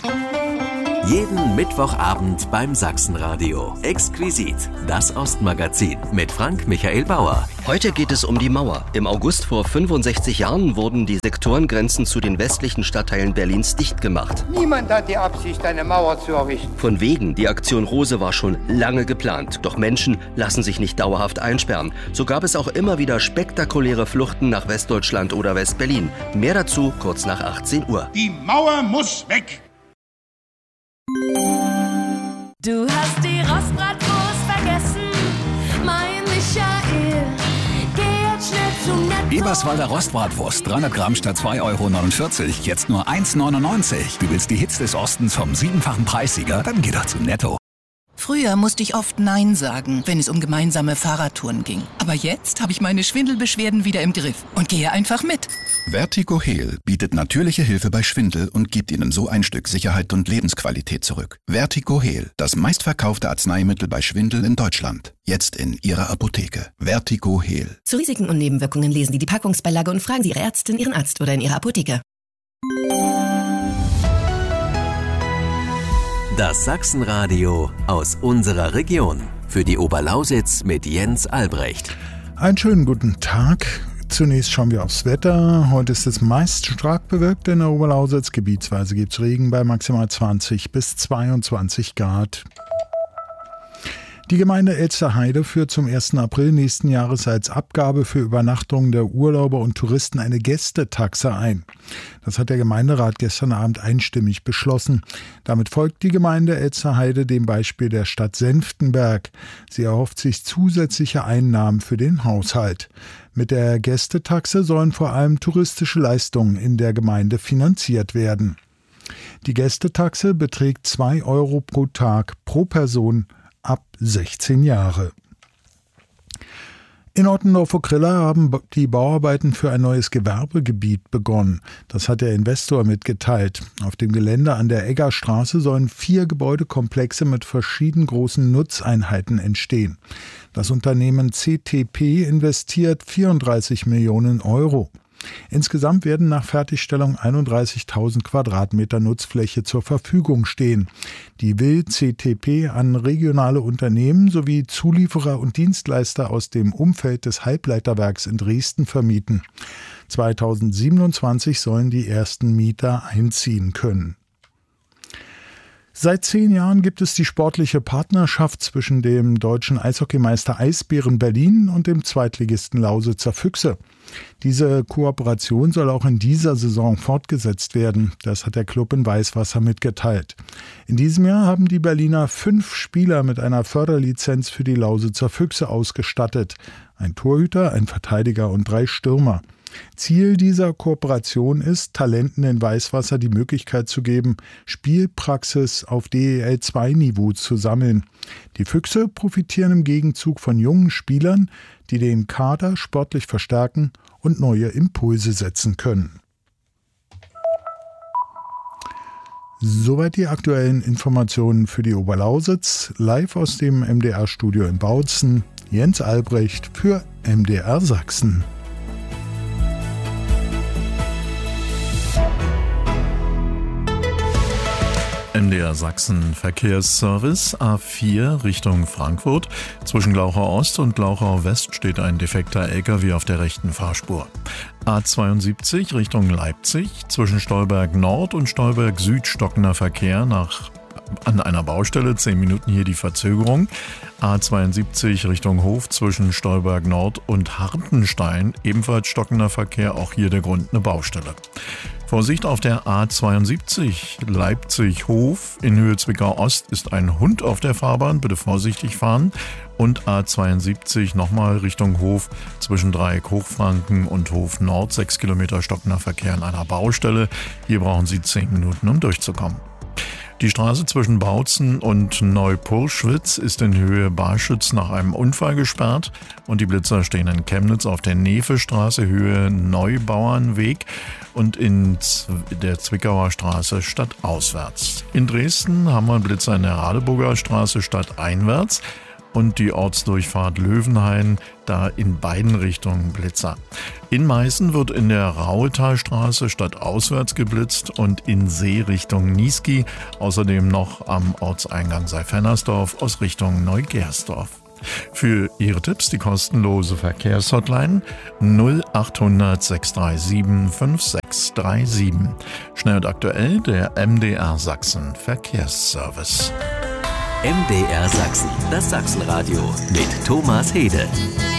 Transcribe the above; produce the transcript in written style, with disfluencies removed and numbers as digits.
Jeden Mittwochabend beim Sachsenradio. Exquisit, das Ostmagazin mit Frank Michael Bauer. Heute geht es um die Mauer. Im August vor 65 Jahren wurden die Sektorengrenzen zu den westlichen Stadtteilen Berlins dicht gemacht. Niemand hat die Absicht, eine Mauer zu errichten. Von wegen, die Aktion Rose war schon lange geplant. Doch Menschen lassen sich nicht dauerhaft einsperren. So gab es auch immer wieder spektakuläre Fluchten nach Westdeutschland oder West-Berlin. Mehr dazu kurz nach 18 Uhr. Die Mauer muss weg! Du hast die Rostbratwurst vergessen, mein Michael. Geh jetzt schnell zum Netto. Eberswalder Rostbratwurst, 300 Gramm statt 2,49 €, jetzt nur 1,99 €. Du willst die Hits des Ostens vom 7-fachen Preissieger? Dann geh doch zum Netto. Früher musste ich oft Nein sagen, wenn es um gemeinsame Fahrradtouren ging. Aber jetzt habe ich meine Schwindelbeschwerden wieder im Griff und gehe einfach mit. Vertigo Heal bietet natürliche Hilfe bei Schwindel und gibt Ihnen so ein Stück Sicherheit und Lebensqualität zurück. Vertigo Heal, das meistverkaufte Arzneimittel bei Schwindel in Deutschland. Jetzt in Ihrer Apotheke. Vertigo Heal. Zu Risiken und Nebenwirkungen lesen Sie die Packungsbeilage und fragen Sie Ihre Ärztin, Ihren Arzt oder in Ihrer Apotheke. Das Sachsenradio aus unserer Region. Für die Oberlausitz mit Jens Albrecht. Einen schönen guten Tag. Zunächst schauen wir aufs Wetter. Heute ist es meist stark bewölkt in der Oberlausitz. Gebietsweise gibt es Regen bei maximal 20 bis 22 Grad. Die Gemeinde Elsterheide führt zum 1. April nächsten Jahres als Abgabe für Übernachtungen der Urlauber und Touristen eine Gästetaxe ein. Das hat der Gemeinderat gestern Abend einstimmig beschlossen. Damit folgt die Gemeinde Elsterheide dem Beispiel der Stadt Senftenberg. Sie erhofft sich zusätzliche Einnahmen für den Haushalt. Mit der Gästetaxe sollen vor allem touristische Leistungen in der Gemeinde finanziert werden. Die Gästetaxe beträgt 2 € pro Tag pro Person ab 16 Jahre. In Ottendorf-Okrilla haben die Bauarbeiten für ein neues Gewerbegebiet begonnen. Das hat der Investor mitgeteilt. Auf dem Gelände an der Eggerstraße sollen 4 Gebäudekomplexe mit verschieden großen Nutzeinheiten entstehen. Das Unternehmen CTP investiert 34 Millionen €. Insgesamt werden nach Fertigstellung 31.000 Quadratmeter Nutzfläche zur Verfügung stehen. Die will CTP an regionale Unternehmen sowie Zulieferer und Dienstleister aus dem Umfeld des Halbleiterwerks in Dresden vermieten. 2027 sollen die ersten Mieter einziehen können. Seit 10 Jahren gibt es die sportliche Partnerschaft zwischen dem deutschen Eishockeymeister Eisbären Berlin und dem Zweitligisten Lausitzer Füchse. Diese Kooperation soll auch in dieser Saison fortgesetzt werden. Das hat der Club in Weißwasser mitgeteilt. In diesem Jahr haben die Berliner 5 Spieler mit einer Förderlizenz für die Lausitzer Füchse ausgestattet. Ein Torhüter, ein Verteidiger und 3 Stürmer. Ziel dieser Kooperation ist, Talenten in Weißwasser die Möglichkeit zu geben, Spielpraxis auf DEL2-Niveau zu sammeln. Die Füchse profitieren im Gegenzug von jungen Spielern, die den Kader sportlich verstärken und neue Impulse setzen können. Soweit die aktuellen Informationen für die Oberlausitz. Live aus dem MDR-Studio in Bautzen. Jens Albrecht für MDR Sachsen. MDR Sachsen Verkehrsservice A4 Richtung Frankfurt. Zwischen Glauchau Ost und Glauchau West steht ein defekter LKW auf der rechten Fahrspur. A72 Richtung Leipzig. Zwischen Stolberg Nord und Stolberg Süd stockender Verkehr an einer Baustelle. 10 Minuten hier die Verzögerung. A72 Richtung Hof zwischen Stolberg Nord und Hartenstein. Ebenfalls stockender Verkehr, auch hier der Grund eine Baustelle. Vorsicht auf der A72 Leipzig-Hof in Höhe Zwickau-Ost ist ein Hund auf der Fahrbahn, bitte vorsichtig fahren. Und A72 nochmal Richtung Hof zwischen Dreieck Hochfranken und Hof Nord, 6 Kilometer stockender Verkehr an einer Baustelle. Hier brauchen Sie 10 Minuten, um durchzukommen. Die Straße zwischen Bautzen und Neupurschwitz ist in Höhe Barschütz nach einem Unfall gesperrt und die Blitzer stehen in Chemnitz auf der Nevestraße Höhe Neubauernweg und in der Zwickauer Straße stadtauswärts. In Dresden haben wir Blitzer in der Radeburger Straße stadteinwärts und die Ortsdurchfahrt Löwenhain, da in beiden Richtungen Blitzer. In Meißen wird in der Rauetalstraße stadtauswärts geblitzt und in See Richtung Niesky, außerdem noch am Ortseingang Seifernersdorf aus Richtung Neugersdorf. Für Ihre Tipps die kostenlose Verkehrshotline 0800 637 5637. Schnell und aktuell der MDR Sachsen Verkehrsservice. MDR Sachsen, das Sachsenradio mit Thomas Hede.